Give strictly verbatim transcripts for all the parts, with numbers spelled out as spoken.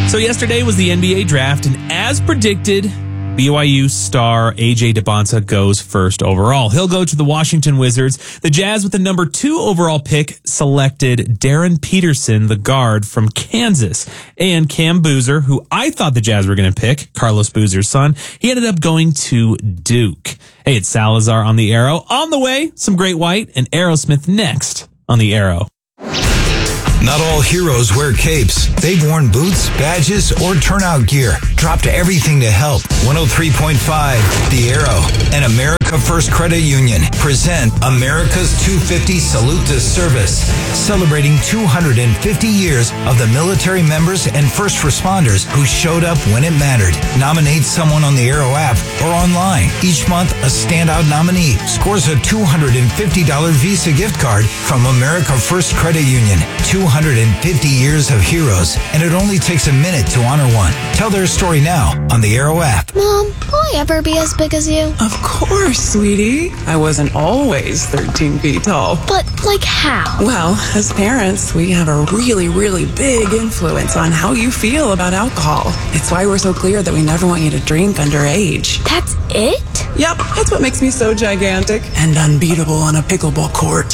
So yesterday was the N B A draft, and as predicted, B Y U star A J Dybonsa goes first overall. He'll go to the Washington Wizards. The Jazz, with the number two overall pick, selected Darren Peterson, the guard from Kansas. And Cam Boozer, who I thought the Jazz were going to pick, Carlos Boozer's son, he ended up going to Duke. Hey, it's Salazar on the Arrow. On the way, some Great White and Aerosmith next on the Arrow. Not all heroes wear capes. They've worn boots, badges, or turnout gear. Dropped everything to help. one oh three point five, The Arrow, and America First Credit Union present America's two fifty Salute to Service, celebrating two hundred fifty years of the military members and first responders who showed up when it mattered. Nominate someone on the Arrow app or online. Each month, a standout nominee scores a two hundred fifty dollars Visa gift card from America First Credit Union. two hundred fifty years of heroes, and it only takes a minute to honor one. Tell their story now on the Arrow app. Mom, will I ever be as big as you? Of course, sweetie. I wasn't always thirteen feet tall. But, like, how? Well, as parents, we have a really, really big influence on how you feel about alcohol. It's why we're so clear that we never want you to drink underage. That's it? Yep, that's what makes me so gigantic and unbeatable on a pickleball court.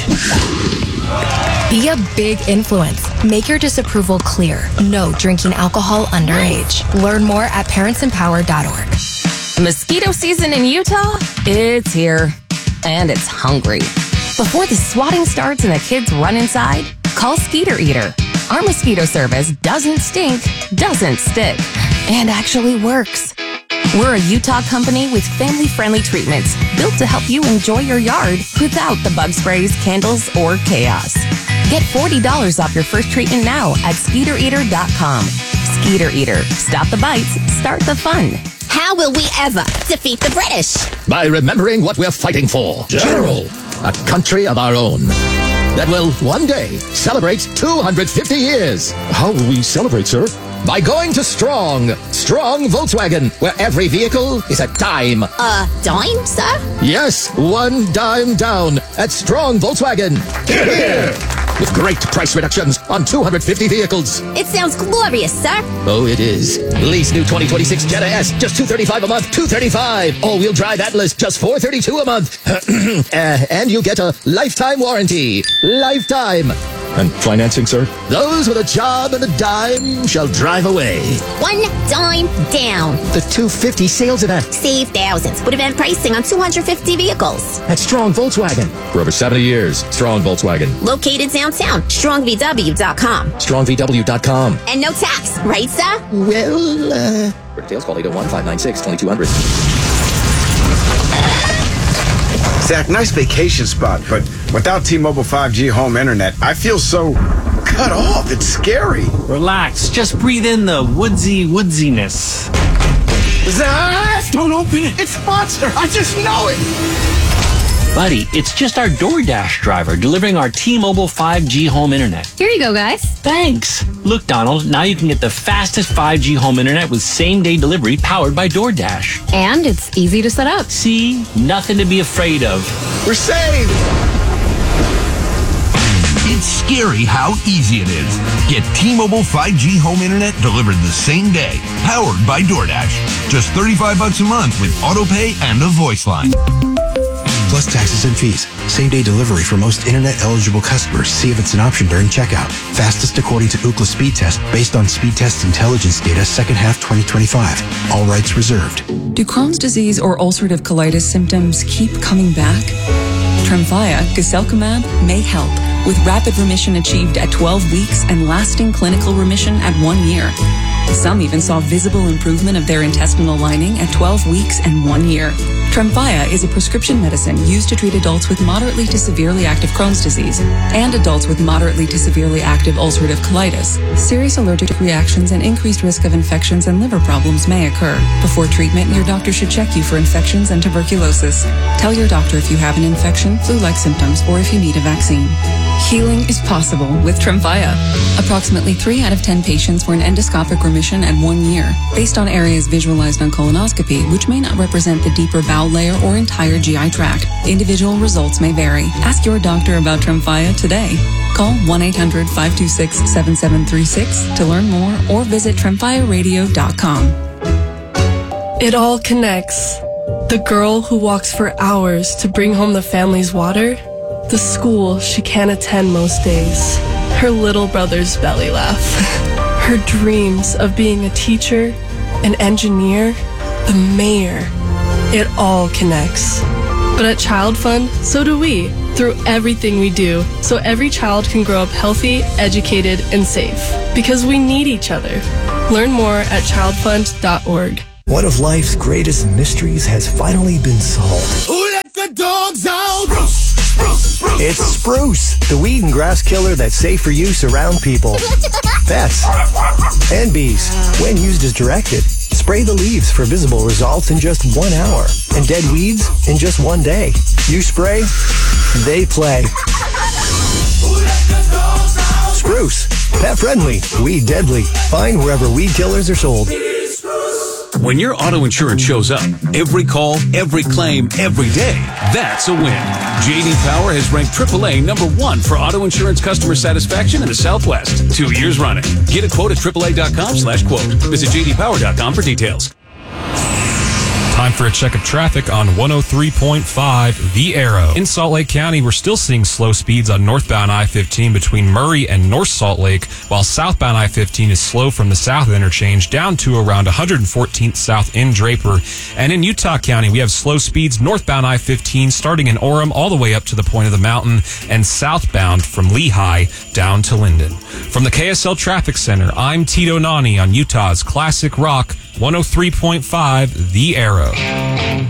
Be a big influence. Make your disapproval clear. No drinking alcohol underage. Learn more at parents empower dot org. Mosquito season in Utah? It's here. And it's hungry. Before the swatting starts and the kids run inside, call Skeeter Eater. Our mosquito service doesn't stink, doesn't stick, and actually works. We're a Utah company with family-friendly treatments built to help you enjoy your yard without the bug sprays, candles, or chaos. Get forty dollars off your first treatment now at skeeter eater dot com. Skeeter Eater. Stop the bites. Start the fun. How will we ever defeat the British? By remembering what we're fighting for. General. A country of our own. That will one day celebrate two hundred fifty years. How will we celebrate, sir? By going to Strong. Strong Volkswagen, where every vehicle is a dime. A dime, sir? Yes, one dime down at Strong Volkswagen. Here, here. With great price reductions on two hundred fifty vehicles. It sounds glorious, sir. Oh, it is. Lease new twenty twenty-six Jetta S, just two hundred thirty-five dollars a month. two hundred thirty-five dollars. All-wheel drive Atlas, just four hundred thirty-two dollars a month. uh, and you get a lifetime warranty. Lifetime. And financing, sir? Those with a job and a dime shall drive away. One dime down. The two hundred fifty sales event. Save thousands with event pricing on two hundred fifty vehicles. At Strong Volkswagen. For over seventy years, Strong Volkswagen. Located downtown. strong v w dot com. strong v w dot com. And no tax, right, sir? Well, uh... For details, call eight oh one, five nine six, two two zero zero. Zach, nice vacation spot, but without T-Mobile five G home internet, I feel so cut off. It's scary. Relax. Just breathe in the woodsy woodsiness. Zach! Don't open it. It's a monster. I just know it. Buddy, it's just our DoorDash driver delivering our T-Mobile five G home internet. Here you go, guys. Thanks. Look, Donald, now you can get the fastest five G home internet with same-day delivery powered by DoorDash. And it's easy to set up. See? Nothing to be afraid of. We're saved! It's scary how easy it is. Get T-Mobile five G home internet delivered the same day, powered by DoorDash. Just thirty-five bucks a month with autopay and a voice line. Plus taxes and fees. Same-day delivery for most internet-eligible customers. See if it's an option during checkout. Fastest according to Ookla Speed Test, based on Speed Test intelligence data, second half twenty twenty-five. All rights reserved. Do Crohn's disease or ulcerative colitis symptoms keep coming back? Tremfya, guselkumab, may help, with rapid remission achieved at twelve weeks and lasting clinical remission at one year. Some even saw visible improvement of their intestinal lining at twelve weeks and one year. Tremfya is a prescription medicine used to treat adults with moderately to severely active Crohn's disease and adults with moderately to severely active ulcerative colitis. Serious allergic reactions and increased risk of infections and liver problems may occur. Before treatment, your doctor should check you for infections and tuberculosis. Tell your doctor if you have an infection, flu-like symptoms, or if you need a vaccine. Healing is possible with Tremfya. Approximately three out of ten patients were in endoscopic remission at one year, based on areas visualized on colonoscopy, which may not represent the deeper bowel gall layer or entire G I tract. Individual results may vary. Ask your doctor about Tremfya today. Call one eight hundred, five two six, seven seven three six to learn more or visit tremfya radio dot com. It all connects. The girl who walks for hours to bring home the family's water, the school she can't attend most days, her little brother's belly laugh, her dreams of being a teacher, an engineer, the mayor. It all connects. But at Child Fund, so do we, through everything we do, so every child can grow up healthy, educated, and safe. Because we need each other. Learn more at child fund dot org. One of life's greatest mysteries has finally been solved. Who let the dogs out? Spruce, spruce, spruce, it's Spruce, the weed and grass killer that's safe for use around people, pets, and bees. When used as directed, spray the leaves for visible results in just one hour, and dead weeds in just one day. You spray, they play. Spruce, pet friendly, weed deadly. Find wherever weed killers are sold. When your auto insurance shows up, every call, every claim, every day, that's a win. J D Power has ranked triple A number one for auto insurance customer satisfaction in the Southwest, two years running. Get a quote at triple A dot com slash quote. Visit J D power dot com for details. Time for a check of traffic on one oh three point five The Arrow. In Salt Lake County, we're still seeing slow speeds on northbound I fifteen between Murray and North Salt Lake, while southbound I fifteen is slow from the south interchange down to around one hundred fourteenth South in Draper. And in Utah County, we have slow speeds northbound I fifteen starting in Orem all the way up to the point of the mountain and southbound from Lehi down to Linden. From the K S L Traffic Center, I'm Tito Nani on Utah's Classic Rock one oh three point five The Arrow.